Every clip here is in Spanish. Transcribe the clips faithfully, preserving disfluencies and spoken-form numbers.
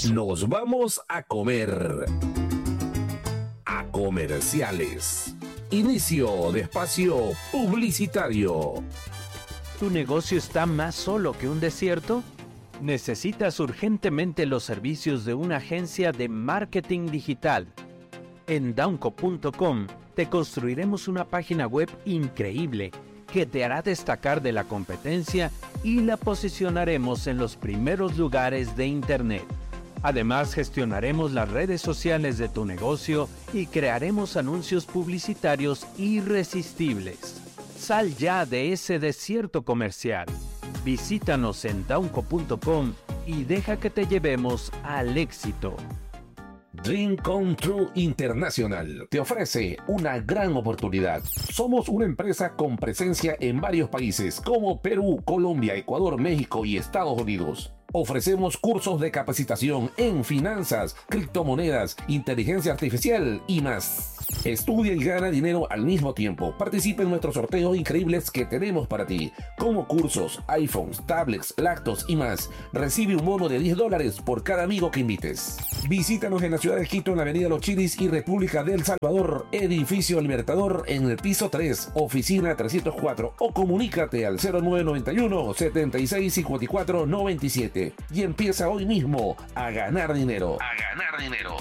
Nos vamos a comer. A comerciales. Inicio de espacio publicitario. ¿Tu negocio está más solo que un desierto? ¿Necesitas urgentemente los servicios de una agencia de marketing digital? En Daunco punto com te construiremos una página web increíble que te hará destacar de la competencia y la posicionaremos en los primeros lugares de Internet. Además, gestionaremos las redes sociales de tu negocio y crearemos anuncios publicitarios irresistibles. Sal ya de ese desierto comercial. Visítanos en Daunco punto com y deja que te llevemos al éxito. Dream Come True International te ofrece una gran oportunidad. Somos una empresa con presencia en varios países como Perú, Colombia, Ecuador, México y Estados Unidos. Ofrecemos cursos de capacitación en finanzas, criptomonedas, inteligencia artificial y más. Estudia y gana dinero al mismo tiempo. Participa en nuestros sorteos increíbles que tenemos para ti, como cursos, iPhones, tablets, laptops y más. Recibe un bono de diez dólares por cada amigo que invites. Visítanos en la ciudad de Quito, en la avenida Los Chilis y República del Salvador, edificio Libertador, en el piso tres, oficina trescientos cuatro, o comunícate al cero nueve nueve uno, setenta y seis, cincuenta y cuatro, noventa y siete y empieza hoy mismo a ganar dinero. A ganar dinero.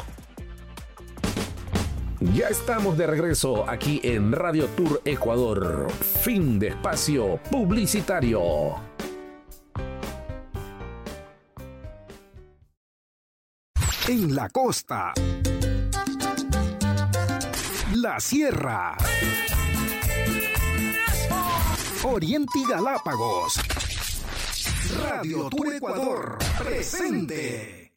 Ya estamos de regreso aquí en Radio Tour Ecuador. Fin de espacio publicitario. En la costa, la sierra, Oriente y Galápagos. Radio Tour Ecuador presente.